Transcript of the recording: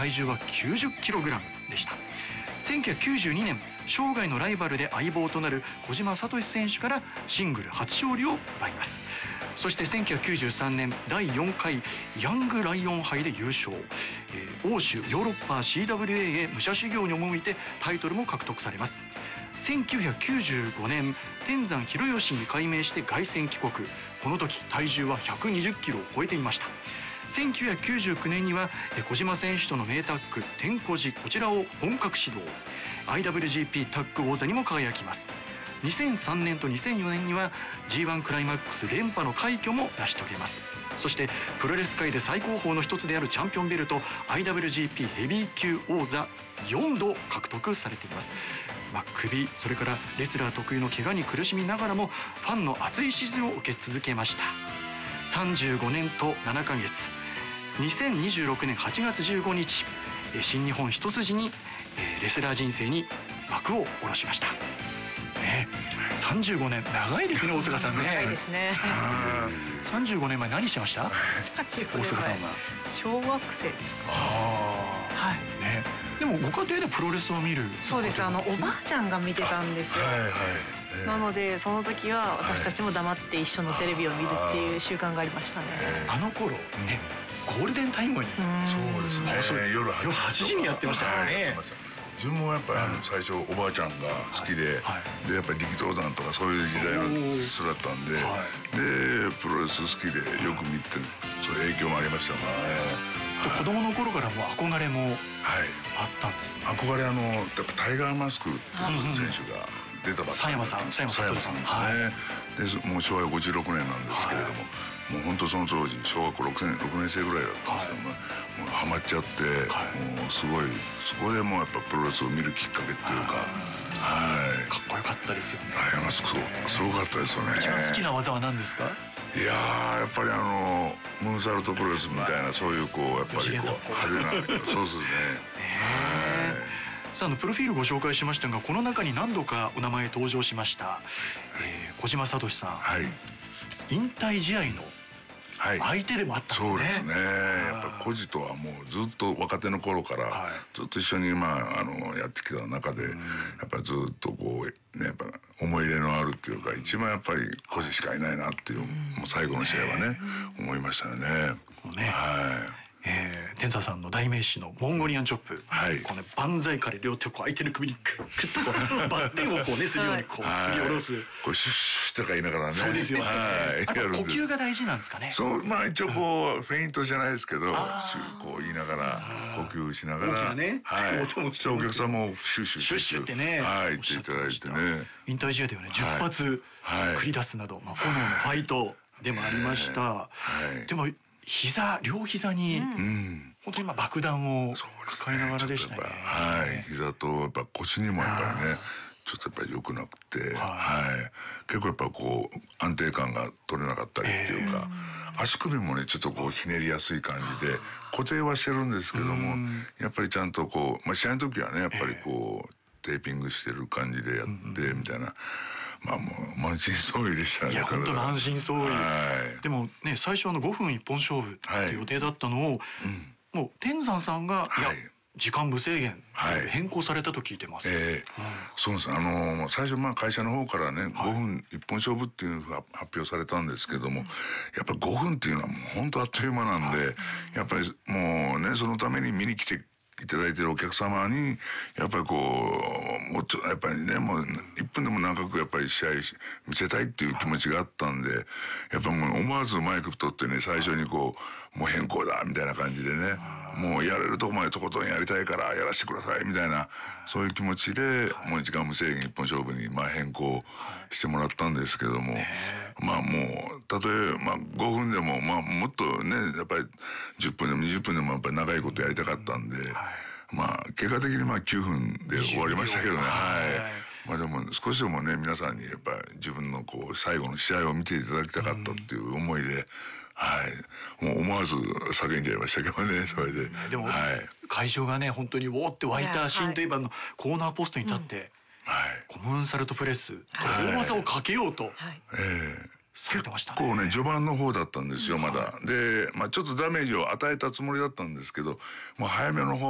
体重は 90kg でした。1992年、生涯のライバルで相棒となる小島聡選手からシングル初勝利を奪います。そして1993年第4回ヤングライオン杯で優勝、欧州ヨーロッパ CWA へ武者修行に赴いてタイトルも獲得されます。1995年、天山博義に改名して凱旋帰国。この時体重は 120kg を超えていました。1999年には小島選手との名タッグ天小路、こちらを本格始動。 IWGP タッグ王座にも輝きます。2003年と2004年には G1 クライマックス連覇の快挙も成し遂げます。そしてプロレス界で最高峰の一つであるチャンピオンベルト IWGP ヘビー級王座4度獲得されています。首、それからレスラー特有の怪我に苦しみながらもファンの熱い支持を受け続けました。35年と7ヶ月、2026年8月15日、新日本一筋にレスラー人生に幕を下ろしました。35年、長いですね、大阪さんね。 長いですね。 35年前何してました？大阪さんは小学生ですか。はい。 ね。でもご家庭でプロレスを見る。 そうです。おばあちゃんが見てたんですよ。なのでその時は私たちも黙って一緒のテレビを見るっていう習慣がありましたね。 あの頃ね、ゴールデンタイムにそうですね、夜 8時にやってましたからね。 自分もやっぱり最初おばあちゃんが好きで、でやっぱり力道山とかそういう時代の人だったんで、でプロレス好きでよく見て、そういう影響もありましたからね。 子供の頃からも憧れもあったんですね。 憧れ、やっぱタイガーマスク選手が出たばっかり、 佐山さんですね。 でもう昭和56年なんですけれども、もう本当その当時小学校6年生ぐらいだったんですけども、もうハマっちゃって、もうすごい、そこでもうやっぱプロレスを見るきっかけっていうか、 かっこよかったですよね。 タイガーマスクすごかったですよね。 一番好きな技は何ですか？ いやー、やっぱりムーンサルトプロレスみたいな、そういうやっぱり派手な、そうですね。 プロフィールご紹介しましたが、この中に何度かお名前登場しました小島聡さん、引退試合の相手でもあったんですね。 そうですね。やっぱ小路とはもうずっと若手の頃からずっと一緒にやってきた中で、やっぱりずっとやっぱ思い入れのあるっていうか、一番やっぱり小路しかいないなっていう、もう最後の試合はね思いましたよね。 天山さんの代名詞のモンゴリアンチョップ、万歳から両手を相手の首にクッとバッテンをするように振り下ろす、 シュッシュとか言いながらね。 そうですよね。あと呼吸が大事なんですかね。 そう、一応フェイントじゃないですけど、言いながら呼吸しながら、お客さんもシュッシュってね言っていただいてね。 引退試合ではね10発繰り出すなど炎のファイトでもありました。でも両膝に本当に爆弾を抱えながらでしたね。 膝とやっぱ腰にもやっぱりね、ちょっとやっぱり良くなくて、結構やっぱ安定感が取れなかったりっていうか、足首もねちょっとひねりやすい感じで固定はしてるんですけども、やっぱりちゃんと試合の時はねやっぱりテーピングしてる感じでやってみたいな。もう満身創痍でしたね。 いや本当満身創痍。でもね、最初5分一本勝負って予定だったのをもう天山さんが時間無制限変更されたと聞いてます。 そうです。最初会社の方からね5分一本勝負っていう発表されたんですけども、やっぱ5分っていうのはもう本当あっという間なんで、やっぱりもうねそのために見に来ていただいてるお客様にやっぱりもうちょっとやっぱりねもう1分でも長くやっぱり試合見せたいっていう気持ちがあったんで、やっぱもう思わずマイク取ってね最初にもう変更だみたいな感じでね、もうやれるとこまでとことんやりたいからやらせてくださいみたいな、そういう気持ちでもう時間無制限一本勝負に変更してもらったんですけども、もうたとえ5分でももっとねやっぱり10分でも20分でもやっぱり長いことやりたかったんで、結果的に9分で終わりましたけどね。でも少しでもね皆さんにやっぱり自分の最後の試合を見ていただきたかったっていう思いで、もう思わず叫んじゃいましたけどね。それででも会場がね本当にウォーって湧いたシーンといえばコーナーポストに立ってムーンサルトプレス大技をかけようと結構ね序盤の方だったんですよまだ。でちょっとダメージを与えたつもりだったんですけど、もう早めの方